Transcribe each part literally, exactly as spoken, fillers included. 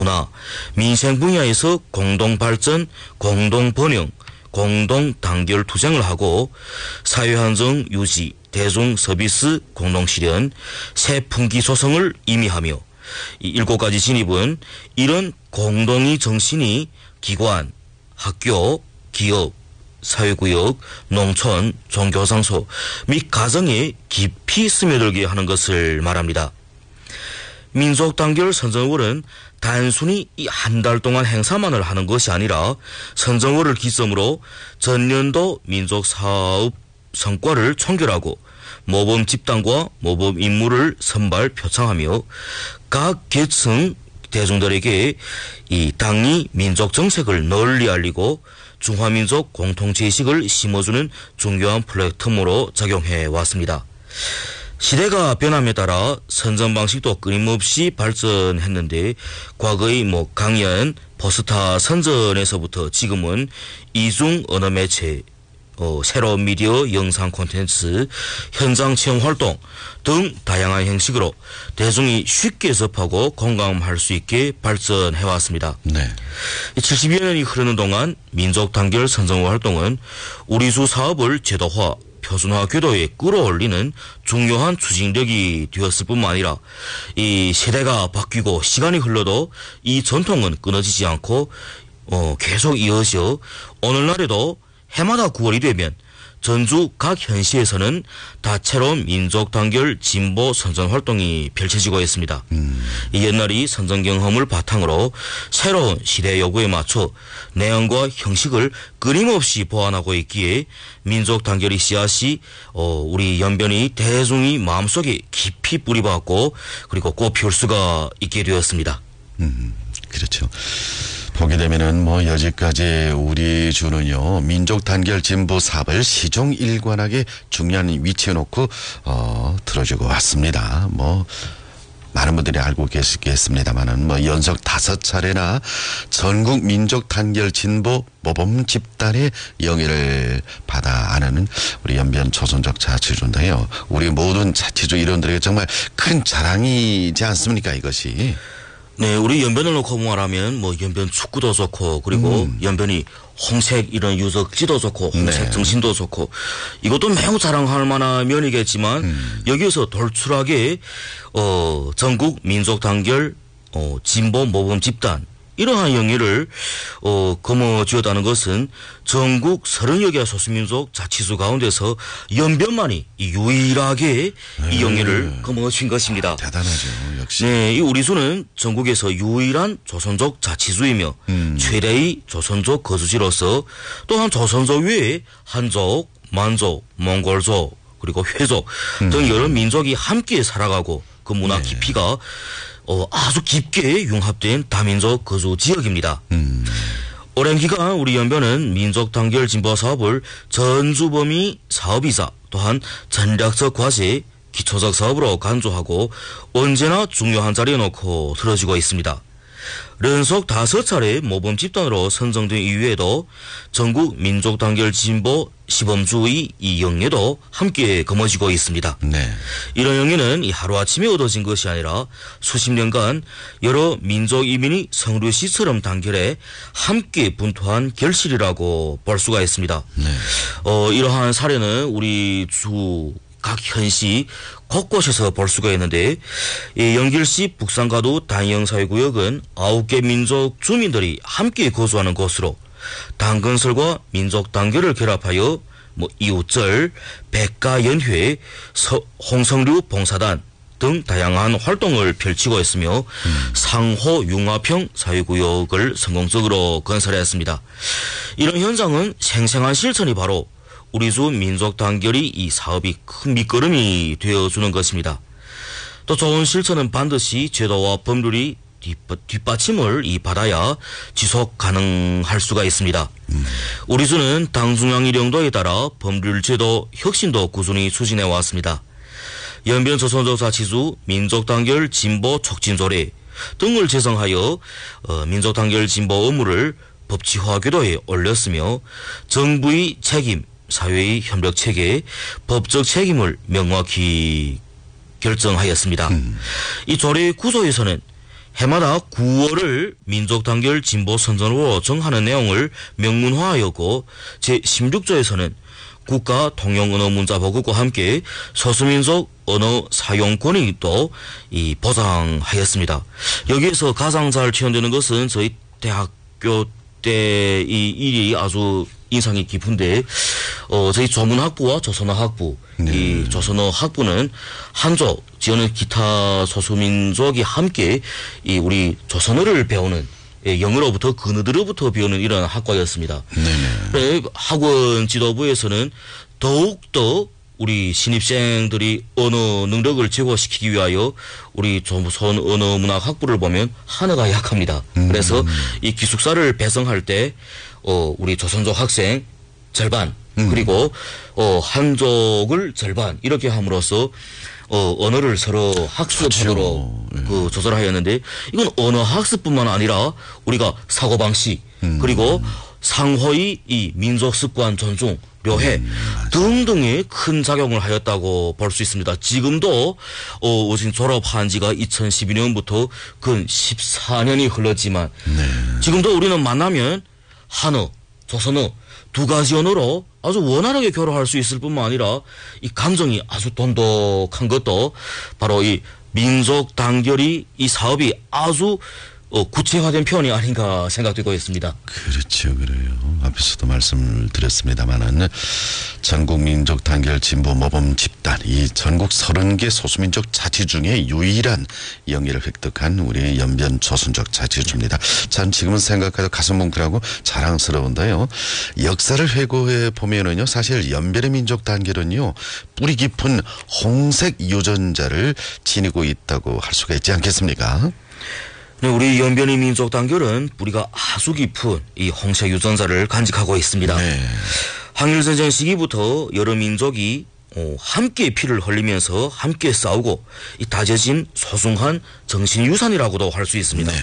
문화, 민생 분야에서 공동 발전, 공동 번영, 공동 단결 투쟁을 하고 사회 안정 유지, 대중 서비스 공동 실현, 새 풍기 조성을 의미하며 이 일곱 가지 진입은 이런 공동의 정신이 기관, 학교, 기업, 사회구역, 농촌, 종교장소 및 가정에 깊이 스며들게 하는 것을 말합니다. 민족단결 선정월은 단순히 이 한 달 동안 행사만을 하는 것이 아니라 선정월을 기점으로 전년도 민족사업 성과를 총결하고 모범 집단과 모범 인물을 선발 표창하며 각 계층 대중들에게 이 당의 민족 정책을 널리 알리고 중화민족 공통체의식을 심어주는 중요한 플랫폼으로 작용해 왔습니다. 시대가 변함에 따라 선정 방식도 끊임없이 발전했는데 과거의 뭐 강연, 포스터 선전에서부터 지금은 이중 언어 매체, 어, 새로운 미디어 영상 콘텐츠, 현장 체험 활동 등 다양한 형식으로 대중이 쉽게 접하고 공감할 수 있게 발전해 왔습니다. 네. 칠십여 년이 흐르는 동안 민족 단결 선정호 활동은 우리수 사업을 제도화, 표준화 궤도에 끌어올리는 중요한 추진력이 되었을 뿐만 아니라 이 세대가 바뀌고 시간이 흘러도 이 전통은 끊어지지 않고 어, 계속 이어져 오늘날에도 해마다 구월이 되면 전주 각 현시에서는 다채로운 민족 단결 진보 선전 활동이 펼쳐지고 있습니다. 음. 이 옛날이 선전 경험을 바탕으로 새로운 시대 요구에 맞춰 내용과 형식을 끊임없이 보완하고 있기에 민족 단결의 씨앗이 어, 우리 연변이 대중의 마음속에 깊이 뿌리박고 그리고 꽃피울 수가 있게 되었습니다. 음, 그렇죠. 보게 되면은 뭐 여지까지 우리 주는요 민족 단결 진보 사업을 시종 일관하게 중요한 위치에 놓고 어 들어주고 왔습니다. 뭐 많은 분들이 알고 계시겠습니다만은 뭐 연속 다섯 차례나 전국 민족 단결 진보 모범 집단의 영예를 받아 안는 우리 연변 조선족 자치주인데요. 우리 모든 자치주 일원들에게 정말 큰 자랑이지 않습니까 이것이? 네, 우리 연변을 놓고 말하면 뭐 연변 축구도 좋고 그리고 음. 연변이 홍색 이런 유적지도 좋고 홍색 네. 정신도 좋고 이것도 매우 자랑할 만한 면이겠지만 음. 여기에서 돌출하게 어 전국 민족 단결 어 진보 모범 집단 이러한 영예를 어 거머쥐었다는 것은 전국 서른여 개 소수민족 자치수 가운데서 연변만이 유일하게 네. 이 영예를 거머쥔 것입니다. 대단하죠, 역시. 네, 이 우리수는 전국에서 유일한 조선족 자치수이며 음. 최대의 조선족 거주지로서 또한 조선족 외에 한족, 만족, 몽골족 그리고 회족 음. 등 여러 민족이 함께 살아가고 그 문화 네. 깊이가 어, 아주 깊게 융합된 다민족 거주 지역입니다. 음. 오랜 기간 우리 연변은 민족 단결 진보 사업을 전주범위 사업이자 또한 전략적 과제, 기초적 사업으로 간주하고 언제나 중요한 자리에 놓고 들어지고 있습니다. 연속 다섯 차례 모범 집단으로 선정된 이후에도 전국 민족 단결 진보 시범주의 이 영예도 함께 거머쥐고 있습니다. 네. 이런 영예는 이 하루아침에 얻어진 것이 아니라 수십 년간 여러 민족 이민이 성류씨처럼 단결해 함께 분투한 결실이라고 볼 수가 있습니다. 네. 어, 이러한 사례는 우리 주 각 현시 곳곳에서 볼 수가 있는데 이 영길시 북산가도 단영사회구역은 아홉 개 민족 주민들이 함께 거주하는 곳으로 당근설과 민족 단결을 결합하여 뭐 이웃절, 백가연회, 서, 홍성류 봉사단 등 다양한 활동을 펼치고 있으며 음. 상호 융합형 사회구역을 성공적으로 건설했습니다. 이런 현장은 생생한 실천이 바로 우리 주 민족 단결이 이 사업이 큰 밑거름이 되어주는 것입니다. 또 좋은 실천은 반드시 제도와 법률이 뒷받침을 이 받아야 지속 가능할 수가 있습니다. 음. 우리 주는 당 중앙 일령도에 따라 법률 제도 혁신도 꾸준히 추진해 왔습니다. 연변 조선족 자치주 민족 단결 진보 촉진조례 등을 제정하여 어, 민족 단결 진보 업무를 법치화 궤도에 올렸으며 정부의 책임, 사회의 협력 체계, 법적 책임을 명확히 결정하였습니다. 음. 이 조례 구조에서는 해마다 구월을 민족단결 진보 선전으로 정하는 내용을 명문화하였고 제십육 조에서는 국가 통용 언어 문자 보급과 함께 소수민족 언어 사용 권익도 이 보장하였습니다. 여기에서 가장 잘 표현되는 것은 저희 대학교 때 이 일이 아주 인상이 깊은데, 어, 저희 조문학부와 조선어학부, 네. 이 조선어학부는 한족, 지어는 기타 소수민족이 함께 이 우리 조선어를 배우는, 예, 영어로부터 근어들로부터 배우는 이런 학과였습니다. 네. 학원 지도부에서는 더욱더 우리 신입생들이 언어 능력을 제고시키기 위하여 우리 조선 언어 문학 학부를 보면 한어가 약합니다. 음. 그래서 이 기숙사를 배성할 때 어, 우리 조선족 학생 절반, 음. 그리고 어, 한족을 절반 이렇게 함으로써 어, 언어를 서로 학습하도록 그렇죠. 그 조절하였는데, 이건 언어 학습뿐만 아니라 우리가 사고방식, 음. 그리고 상호의 이 민족 습관 존중, 묘해 음, 등등의 큰 작용을 하였다고 볼 수 있습니다. 지금도 어, 지금 졸업한 지가 이천십이 년부터 근 십사 년이 흘렀지만 네. 지금도 우리는 만나면 한어, 조선어 두 가지 언어로 아주 원활하게 교류할 수 있을 뿐만 아니라 이 감정이 아주 돈독한 것도 바로 이 민족 단결이 이 사업이 아주 어, 구체화된 표현이 아닌가 생각되고 있습니다. 그렇죠, 그래요. 앞에서도 말씀을 드렸습니다만은 전국 민족 단결 진보 모범 집단, 이 전국 서른 개 소수민족 자치 중에 유일한 영예를 획득한 우리 연변 조선족 자치주입니다. 참 지금은 생각해도 가슴 뭉클하고 자랑스러운데요. 역사를 회고해 보면은요, 사실 연변의 민족 단결은요 뿌리 깊은 홍색 유전자를 지니고 있다고 할 수가 있지 않겠습니까? 네, 우리 연변의 민족 단결은 뿌리가 아주 깊은 이 홍색 유전자를 간직하고 있습니다. 네. 항일전쟁 시기부터 여러 민족이 어, 함께 피를 흘리면서 함께 싸우고 이 다져진 소중한 정신유산이라고도 할 수 있습니다. 네.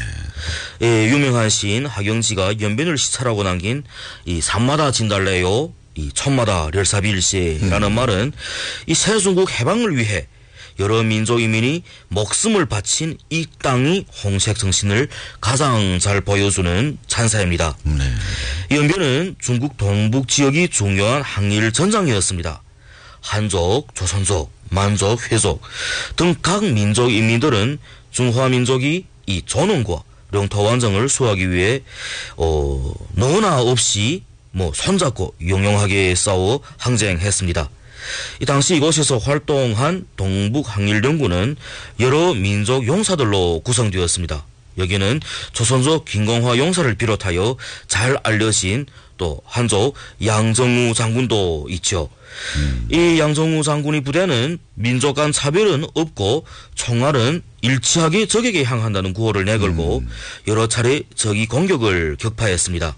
예, 유명한 시인 하경지가 연변을 시찰하고 남긴 이 산마다 진달래요, 이 천마다 렬사비일세라는 음. 말은 이 세순국 해방을 위해 여러 민족 인민이 목숨을 바친 이 땅이 홍색 정신을 가장 잘 보여주는 찬사입니다. 네. 연변은 중국 동북 지역이 중요한 항일 전장이었습니다. 한족, 조선족, 만족, 회족 등 각 민족 인민들은 중화민족이 이 존엄과 영토 완성을 수호하기 위해 어, 너나 없이 뭐 손잡고 용용하게 싸워 항쟁했습니다. 이 당시 이곳에서 활동한 동북항일연구는 여러 민족 용사들로 구성되었습니다. 여기는 조선족 김공화 용사를 비롯하여 잘 알려진 또 한족 양정우 장군도 있죠. 음. 이 양정우 장군의 부대는 민족 간 차별은 없고 총알은 일치하게 적에게 향한다는 구호를 내걸고 음. 여러 차례 적의 공격을 격파했습니다.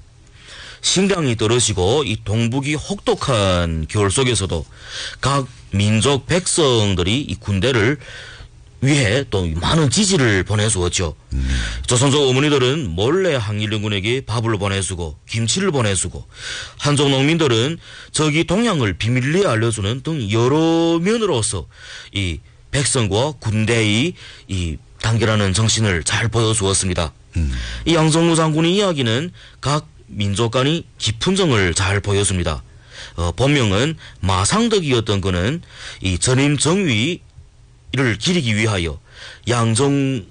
식량이 떨어지고 이 동북이 혹독한 겨울 속에서도 각 민족 백성들이 이 군대를 위해 또 많은 지지를 보내주었죠. 음. 조선족 어머니들은 몰래 항일연군에게 밥을 보내주고 김치를 보내주고 한족 농민들은 저기 동향을 비밀리에 알려주는 등 여러 면으로서 이 백성과 군대의 이 단결하는 정신을 잘 보여주었습니다. 음. 이 양정우 장군의 이야기는 각 민족 간의 깊은 정을 잘 보여줍니다. 어, 본명은 마상덕이었던 그는 이 전임 정위를 기리기 위하여 양정우,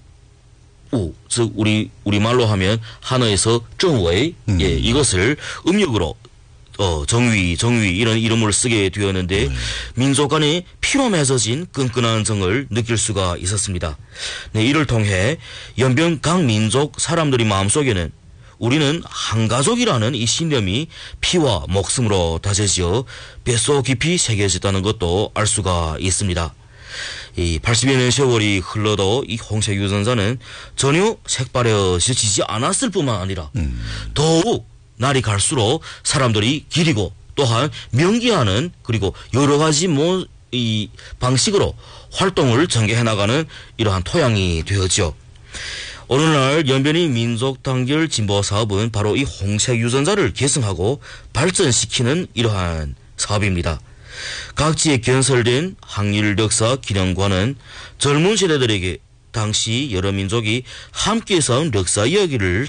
즉 우리 우리 말로 하면 한어에서 정웨이, 음. 예, 이것을 음력으로 어, 정위, 정위 이런 이름을 쓰게 되었는데 음. 민족 간의 피로 맺어진 끈끈한 정을 느낄 수가 있었습니다. 네, 이를 통해 연변 각 민족 사람들의 마음속에는 우리는 한 가족이라는 이 신념이 피와 목숨으로 다져지어 뱃속 깊이 새겨졌다는 것도 알 수가 있습니다. 이 팔십여 년 세월이 흘러도 이 홍색 유전자는 전혀 색바래지지 않았을 뿐만 아니라 음. 더욱 날이 갈수록 사람들이 기리고 또한 명기하는 그리고 여러 가지 뭐 이 방식으로 활동을 전개해 나가는 이러한 토양이 되었죠. 어느 날 연변의 민족 단결 진보 사업은 바로 이 홍색 유전자를 계승하고 발전시키는 이러한 사업입니다. 각지에 건설된 항일 역사 기념관은 젊은 세대들에게 당시 여러 민족이 함께 싸운 역사 이야기를